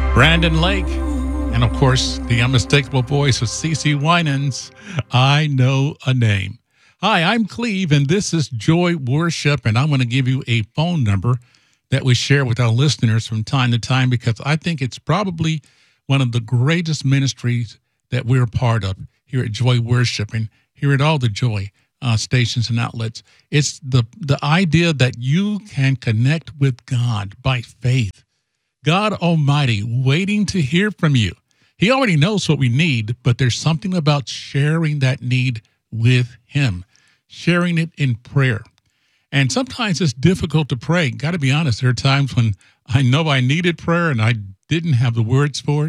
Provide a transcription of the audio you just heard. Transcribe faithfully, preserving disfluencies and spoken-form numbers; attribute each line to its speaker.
Speaker 1: Brandon Lake, and of course, the unmistakable voice of CeCe Winans, I Know a Name. Hi, I'm Cleve, and this is Joy Worship, and I'm going to give you a phone number that we share with our listeners from time to time because I think it's probably one of the greatest ministries that we're a part of here at Joy Worship and here at all the Joy uh, stations and outlets. It's the, the idea that you can connect with God by faith. God Almighty waiting to hear from you. He already knows what we need, but there's something about sharing that need with Him, sharing it in prayer. And sometimes it's difficult to pray. Got to be honest, there are times when I know I needed prayer and I didn't have the words for it.